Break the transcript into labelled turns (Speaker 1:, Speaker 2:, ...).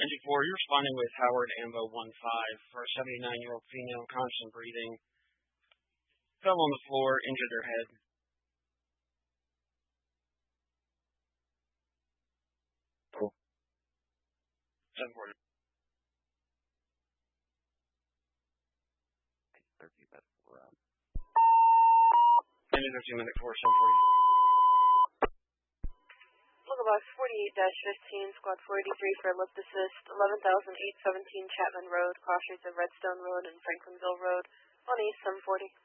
Speaker 1: Engine 4, you're responding with Howard Ambo 1-5 for a 79-year-old female, constant breathing, fell on the floor, injured her head.
Speaker 2: Cool.
Speaker 1: 740. Engine 2 minute 4, 740.
Speaker 3: Box 48-15, Squad 483 for lift assist, 11,817 Chapman Road, cross streets of Redstone Road and Franklinville Road, on East 740.